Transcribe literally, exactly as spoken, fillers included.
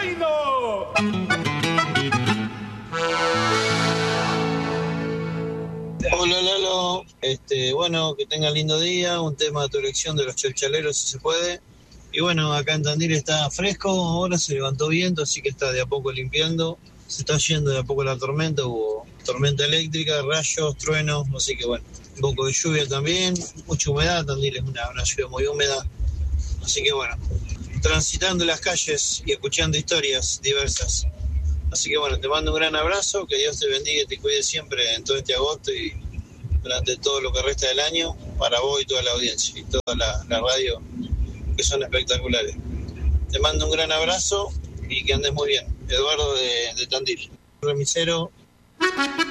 Jaino. Hola Lalo, este, bueno, que tenga lindo día, un tema de tu elección de los chalchaleros si se puede. Y bueno, acá en Tandil está fresco, ahora se levantó viento, así que está de a poco limpiando. Se está yendo de a poco la tormenta, hubo tormenta eléctrica, rayos, truenos, así que bueno, un poco de lluvia también, mucha humedad, Tandil es una, una ciudad muy húmeda. Así que bueno, transitando las calles y escuchando historias diversas. Así que bueno, te mando un gran abrazo, que Dios te bendiga y te cuide siempre en todo este agosto y durante todo lo que resta del año, para vos y toda la audiencia y toda la, la radio, que son espectaculares. Te mando un gran abrazo y que andes muy bien. Eduardo de, de Tandil, remisero.